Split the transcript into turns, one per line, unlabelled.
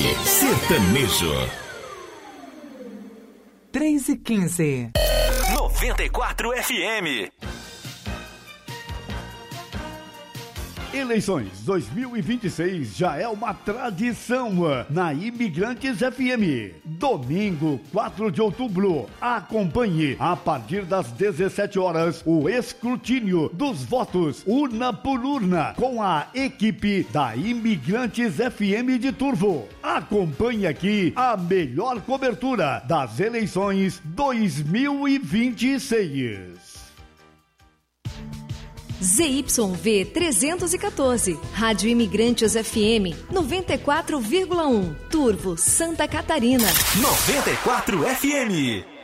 Sertanejo.
3h15.
94 FM.
Eleições 2026 já é uma tradição na Imigrantes FM. Domingo, 4 de outubro, acompanhe a partir das 17 horas o escrutínio dos votos urna por urna com a equipe da Imigrantes FM de Turvo. Acompanhe aqui a melhor cobertura das eleições 2026.
ZYV 314, Rádio Imigrantes FM 94,1, Turvo, Santa Catarina.
94 FM.